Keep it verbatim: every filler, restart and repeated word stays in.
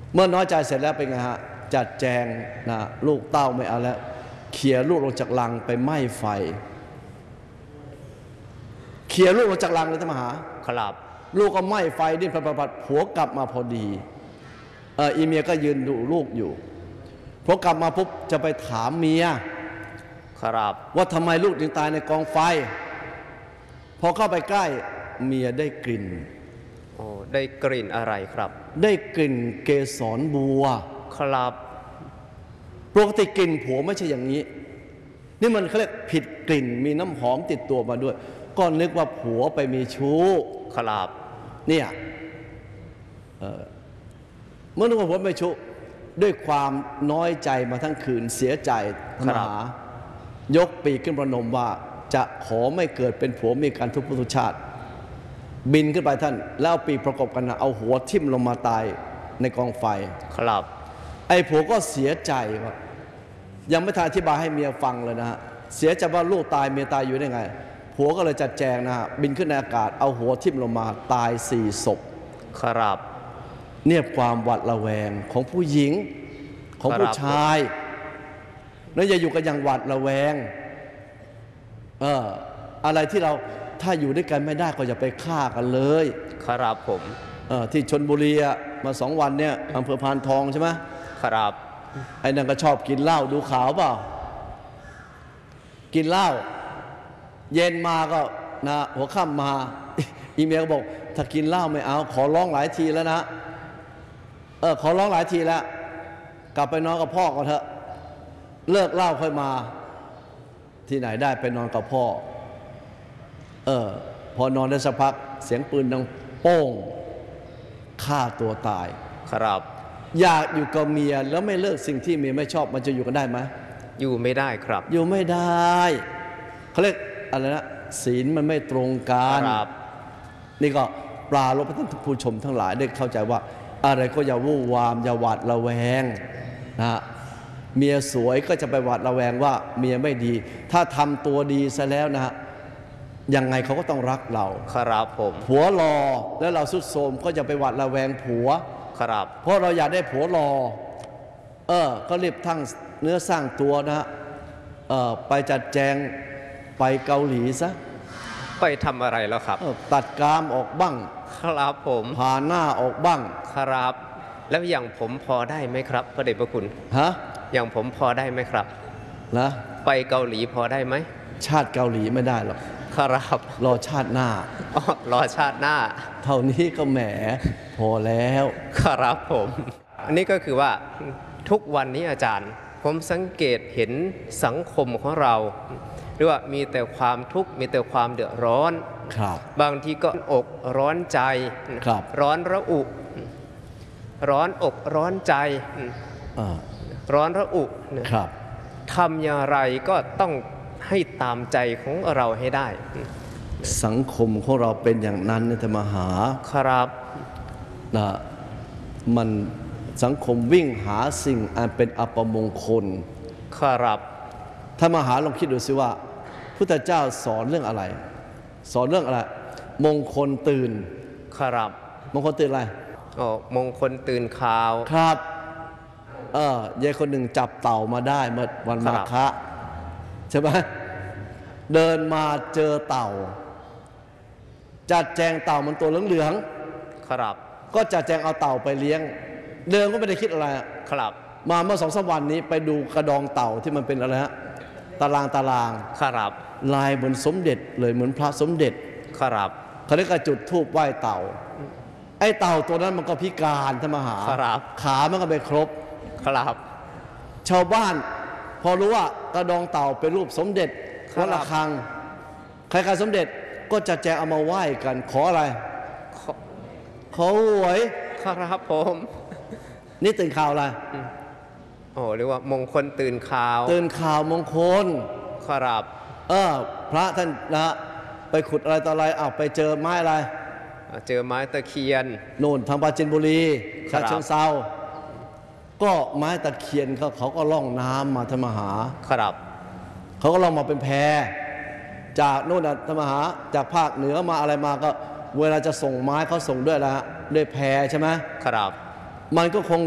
เมื่อน้อยใจเสร็จแล้วเป็นไงฮะจัดแจงนะลูกเต้าไม่เอาแล้วเขี่ยลูกลงจากลังไปไหม้ไฟเขี่ยลูกลงจากลังเลยท่านมหาครับลูกก็ไหม้ไฟดิ้นผัดๆผัวกลับมาพอดีเอออีเมียก็ยืนดูลูกอยู่พอกลับมาปุ๊บจะไปถามเมียครับว่าทำไมลูกถึงตายในกองไฟพอเข้าไปใกล้เมียได้กลิ่นโอ้ได้กลิ่นอะไรครับได้กลิ่นเกสรบัวครับปกติกลิ่นผัวไม่ใช่อย่างนี้นี่มันเขาเรียกผิดกลิ่นมีน้ำหอมติดตัวมาด้วยก็นึกว่าผัวไปมีชู้ครับเนี่ยเเมื่อนึกว่าผัวไปชู้ด้วยความน้อยใจมาทั้งคืนเสียใจมหายกปีกขึ้นประนมว่าจะขอไม่เกิดเป็นผัวมีการทุกข์ทุกชาติบินขึ้นไปท่านแล้วปีประกบกันเอาหัวทิ่มลงมาตายในกองไฟครับไอ้ผัวก็เสียใจว่ายังไม่ทันอธิบายให้เมียฟังเลยนะฮะเสียใจว่าลูกตายเมียตายอยู่ได้ไงผัวก็เลยจัดแจงนะฮะบินขึ้นในอากาศเอาหัวทิ่มลงมาตายสี่ศพครับเนี่ยความหวาดระแวงของผู้หญิงของผู้ชายแล้วอย่าอยู่กันอย่างหวาดระแวงเอออะไรที่เราถ้าอยู่ด้วยกันไม่ได้ก็อย่าไปฆ่ากันเลยครับผมเออที่ชลบุรีมาสองวันเนี่ยอำเภอพานทองใช่ไหมครับไอ้นั่นก็ชอบกินเหล้าดูข่าวเปล่ากินเหล้าเย็นมาก็นะหัวค่ำมาอีเมียก็บอกถ้ากินเหล้าไม่เอาขอร้องหลายทีแล้วนะเออขอร้องหลายทีแล้วกลับไปนอนกับพ่อก่อนเถอะเลิกเหล้าค่อยมาที่ไหนได้ไปนอนกับพ่อเออพอนอนได้สักพักเสียงปืนดังโป้งฆ่าตัวตายครับอยากอยู่กับเมียแล้วไม่เลิกสิ่งที่เมียไม่ชอบมันจะอยู่กันได้ไหมอยู่ไม่ได้ครับอยู่ไม่ได้เขาเรียกอะไรนะศีลมันไม่ตรงกันนี่ก็ปลาลบให้ท่านผู้ชมทั้งหลายได้เข้าใจว่าอะไรก็อย่าวู่วามอย่าหวาดระแวงนะเมียสวยก็จะไปหวาดระแวงว่าเมียไม่ดีถ้าทำตัวดีซะแล้วนะฮะยังไงเขาก็ต้องรักเราครับผมผัวรอแล้วเราสุดโทรมก็จะไปหวาดระแวงผัวครับเพราะเราอยากได้ผัวรอเออก็รีบทั้งเนื้อสร้างตัวนะฮะเออไปจัดแจงไปเกาหลีซะไปทำอะไรแล้วครับตัดกรามออกบ้างครับผมผ่าหน้าออกบ้างครับแล้วอย่างผมพอได้ไหมครับพระเดชพระคุณฮะอย่างผมพอได้ไหมครับนะไปเกาหลีพอได้ไหมชาติเกาหลีไม่ได้หรอกครับรอชาติหน้าอ๋อรอชาติหน้าเท่านี้ก็แหมพอแล้วครับผมอันนี้ก็คือว่าทุกวันนี้อาจารย์ผมสังเกตเห็นสังคมของเราหรือว่ามีแต่ความทุกข์มีแต่ความเดือดร้อนครับบางทีก็อกร้อนใจครับร้อนระอุร้อนอกร้อนใจร้อนระอุครับทำอย่างไรก็ต้องให้ตามใจของเราให้ได้สังคมของเราเป็นอย่างนั้นนะธรรมหาครับนะมันสังคมวิ่งหาสิ่งอันเป็นอัปมงคลครับธรรมหาลองคิดดูสิว่าพุทธเจ้าสอนเรื่องอะไรสอนเรื่องอะไรมงคลตื่นครับมงคลตื่นอะไรอ๋อมงคลตื่นข่าวครับเออยายคนหนึ่งจับเต่ามาได้เมื่อวันมาฆะใช่ไหมเดินมาเจอเต่าจัดแจงเต่ามันตัวเหลืองๆครับก็จัดแจงเอาเต่าไปเลี้ยงเดินก็ไม่ได้คิดอะไรครับมาเมื่อสองสามวันนี้ไปดูกระดองเต่าที่มันเป็นอะไรฮะตารางตารางครับลายเหมือนสมเด็จเลยเหมือนพระสมเด็จครับเขาเรียกจุดธูปไหว้เต่าไอ้เต่าตัวนั้นมันก็พิการธรรมหาขามันก็ไม่ครบครับชาวบ้านพอรู้ว่ากระดองเต่าเป็นรูปสมเด็จวัดระฆังใครๆสมเด็จก็จะแจกเอามาไหว้กันขออะไรขอหวยครับผมนี่ตื่นข่าวอะไรโอ้เรียกว่ามงคลตื่นข่าวตื่นข่าวมงคลครับเออพระท่านนะไปขุดอะไรต่ออะไรอ้าวไปเจอไม้อะไรเจอไม้ตะเคียนโน่นทางปราจีนบุรีฉะเชิงเทราก็ไม้ตะเคียนเขาเขาก็ล่องน้ำมาธรรมหาครับเขาก็ล่องมาเป็นแพจากโน่นธรรมหาจากภาคเหนือมาอะไรมาก็เวลาจะส่งไม้เขาส่งด้วยอะไรด้วยแพใช่ไหมครับมันก็คง